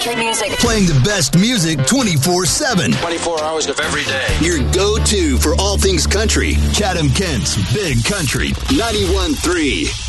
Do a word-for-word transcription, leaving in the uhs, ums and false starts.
country music. Playing the best music twenty-four seven. twenty-four hours of every day. Your go-to for all things country. Chatham Kent's Big Country. ninety-one point three.